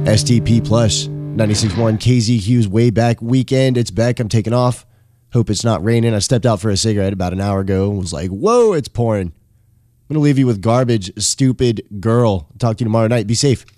STP Plus, 96.1 KZQ's Way Back Weekend. It's Beck. I'm taking off. Hope it's not raining. I stepped out for a cigarette about an hour ago and was like, whoa, it's pouring. I'm going to leave you with Garbage, Stupid Girl. Talk to you tomorrow night. Be safe.